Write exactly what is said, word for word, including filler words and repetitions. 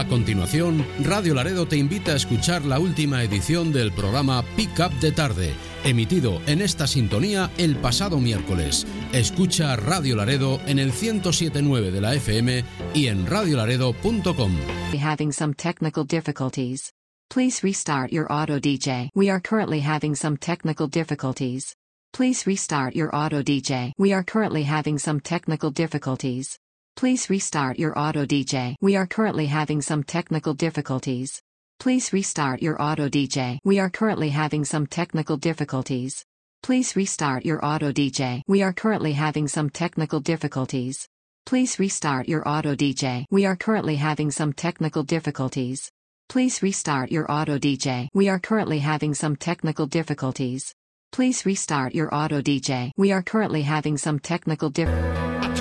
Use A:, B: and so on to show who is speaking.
A: A continuación, Radio Laredo te invita a escuchar la última edición del programa Pick Up de Tarde, emitido en esta sintonía el pasado miércoles. Escucha Radio Laredo en el ciento siete punto nueve de la F M y en radio laredo punto com.
B: Having some technical difficulties. Please restart your auto D J. We are currently having some technical difficulties. Please restart your auto D J. We are currently having some technical difficulties. Please restart your auto D J. We are currently having some technical difficulties. Please restart your auto D J. We are currently having some technical difficulties. Please restart your auto D J. We are currently having some technical difficulties. Please restart your auto D J. We are currently having some technical difficulties. Please restart your auto D J. We are currently having some technical difficulties. Please restart your auto D J. We are currently having some technical difficulties.